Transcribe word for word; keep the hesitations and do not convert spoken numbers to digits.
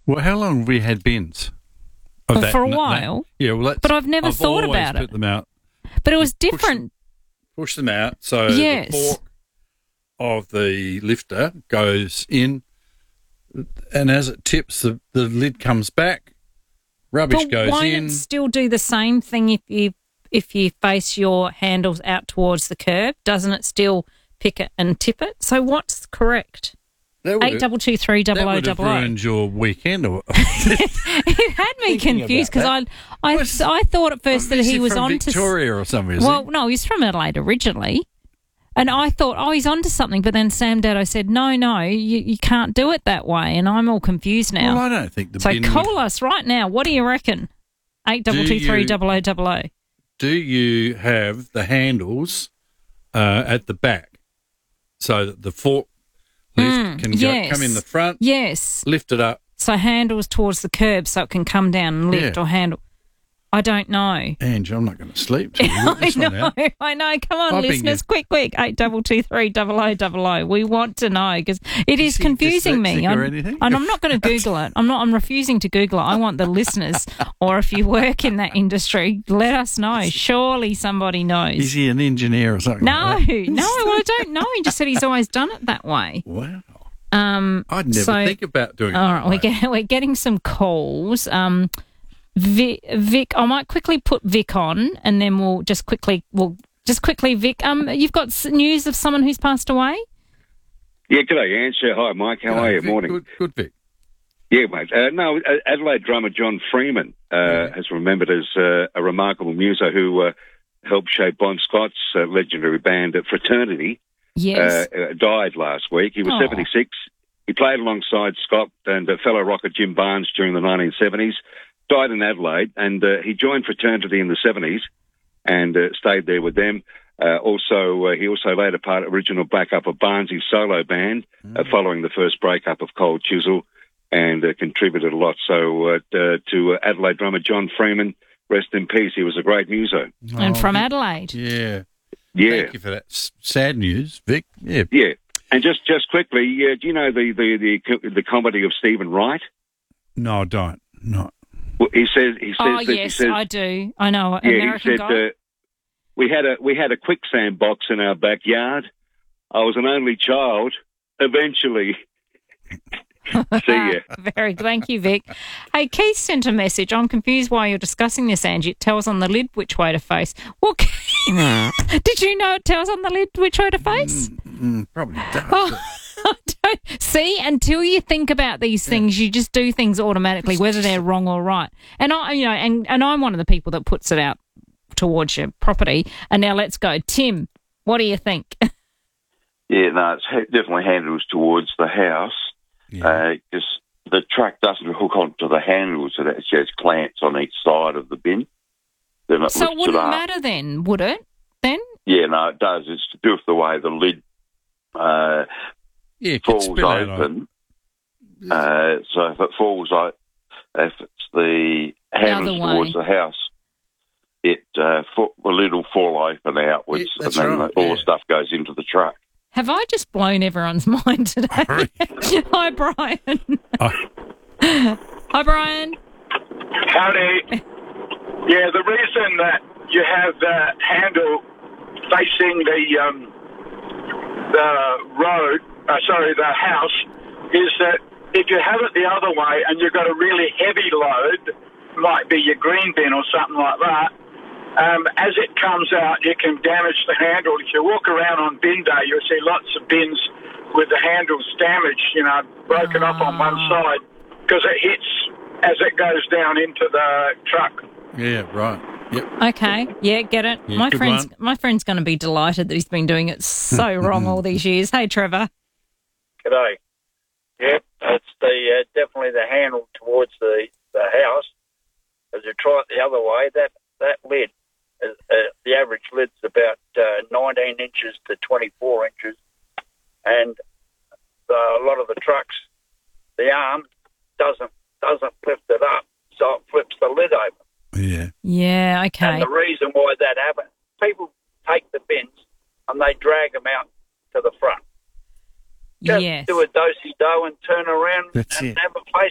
Well, how long have we had bins? Of Well, that- for a no- no- while. yeah, well, that's, But I've never I've thought always about put it. them out. But it was Push different. Push them out so Yes. the fork of the lifter goes in, and as it tips, the, the lid comes back, rubbish But goes won't in. it still do the same thing if you if you face your handles out towards the curb? Doesn't it still pick it and tip it? So what's correct? That would Eight have- double two three double that o would have double o. ruined your weekend. Or, It had me Thinking confused about because I I, Was- I thought at first that Is he was from on to. Victoria or something. Is Well, he? no, he's from Adelaide originally. And I thought, oh, he's onto something. But then Sam Dado said, no, no, you, you can't do it that way. And I'm all confused now. Well, I don't think the so bin. call us right now. What do you reckon? Eight double two three double o double o. Do you have the handles uh, at the back so that the fork lift Mm, can go, yes. come in the front, Yes. lift it up? So handles towards the curb so it can come down and lift Yeah. or handle. I don't know. Ange, I'm not going to sleep till you work I this one know, out. I know. Come on, I've been listeners, quick, quick. Eight double two three double o double o. We want to know because it is, Is he confusing me. dyslexic or I'm- anything? and I'm not going to Google it. I'm not. I'm refusing to Google it. I want the listeners, or if you work in that industry, let us know. Surely somebody knows. Is he an engineer or something? no, like that? no. Well, I don't know. He just said he's always done it that way. Wow. Um, I'd never so- think about doing all it. right, we're, get, we're getting some calls. Um, Vic, Vic, I might quickly put Vic on, and then we'll just quickly, we'll just quickly, Vic. Um, you've got s- news of someone who's passed away. Yeah, g'day, Ange. Hi, Mike. How are you? Vic, Morning. Good, good, Vic. Yeah, mate. Uh, no, uh, Adelaide drummer John Freeman uh, Yeah. has remembered as uh, a remarkable muso who uh, helped shape Bon Scott's uh, legendary band at Fraternity. Yes. Uh, uh, died last week. He was Oh. seventy-six. He played alongside Scott and uh, fellow rocker Jim Barnes during the nineteen seventies. Died in Adelaide, and uh, he joined Fraternity in the seventies and uh, stayed there with them. Uh, also, uh, he also later part original backup of Barnes' solo band uh, following the first breakup of Cold Chisel, and uh, contributed a lot. So uh, uh, to uh, Adelaide drummer John Freeman, rest in peace. He was a great muso. and Oh, from Vic, Adelaide. Yeah. Yeah. Thank you for that S- sad news, Vic. Yeah. Yeah. And just, just quickly, uh, do you know the, the, the, co- the comedy of Stephen Wright? No, I don't. No. Well, he says he says Oh that yes, he says, I do. I know. yeah, American he said guy. uh, we had a we had a quicksand box in our backyard. I was an only child. Eventually, see ya. Very. Thank you, Vic. Hey, Keith sent a message. I'm confused why you're discussing this, Angie. It tells on the lid which way to face. Well, did you know it tells on the lid which way to face? Mm, probably does. Oh, I don't, see, until you think about these things, you just do things automatically, whether they're wrong or right. And I, you know, and, and I'm one of the people that puts it out towards your property. And now let's go, Tim. What do you think? Yeah, no, it's ha- definitely handles towards the house Yeah. because the truck doesn't hook onto the handles. It actually has clamps on each side of the bin. Then it So it lifts wouldn't it up. matter then, would it? Then Yeah, no, it does. It's to do with the way the lid uh, yeah, it could falls spill out on- open. Uh, so if it falls out, if it's the handles other way. towards the house, it uh, fo- the lid will fall open outwards, Yeah, that's and then right, all yeah. the stuff goes into the truck. have I just blown everyone's mind today? Hi, Brian. Oh, Hi, Brian. Howdy. Yeah, the reason that you have the handle facing the um, the road, uh, sorry, the house, is that if you have it the other way and you've got a really heavy load, might be your green bin or something like that, um, as it comes out, you can damage the handle. If you walk around on bin day, you'll see lots of bins with the handles damaged, you know, broken up on one side, because it hits as it goes down into the truck. yeah, right. Yep. Okay, yeah, get it. Yeah, my good friend's one. my friend's going to be delighted that he's been doing it so wrong all these years. Hey, Trevor. G'day. Yep, it's the uh, definitely the handle towards the, the house. As you try it the other way, that that lid, uh, uh, the average lid's about uh, nineteen inches to twenty-four inches, and uh, a lot of the trucks, the arm doesn't doesn't lift it up, so it flips the lid open. Yeah. Yeah, okay. And the reason why that happens, people take the bins and they drag them out to the front. Just Yes. do a do-si-do and turn around That's and it. have a face